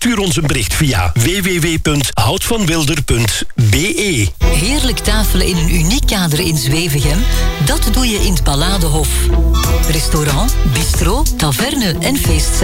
Stuur ons een bericht via www.houtvanwilder.be. Heerlijk tafelen in een uniek kader in Zwevegem, dat doe je in het Palladehof. Restaurant, bistro, taverne en feestzaal.